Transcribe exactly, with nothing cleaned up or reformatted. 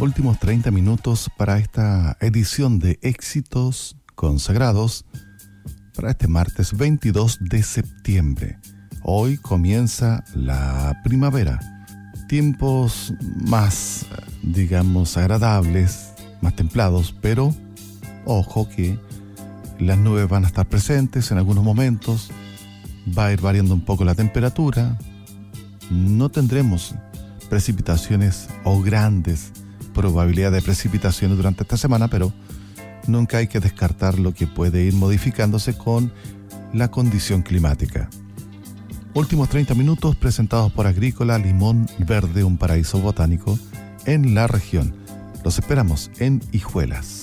Últimos treinta minutos para esta edición de Éxitos Consagrados para este martes veintidós de septiembre. Hoy comienza la primavera. Tiempos más, digamos, agradables, más templados, pero ojo que las nubes van a estar presentes en algunos momentos. Va a ir variando un poco la temperatura. No tendremos precipitaciones o grandes probabilidad de precipitaciones durante esta semana, pero nunca hay que descartar lo que puede ir modificándose con la condición climática. Últimos treinta minutos presentados por Agrícola Limón Verde, un paraíso botánico en la región. Los esperamos en Hijuelas.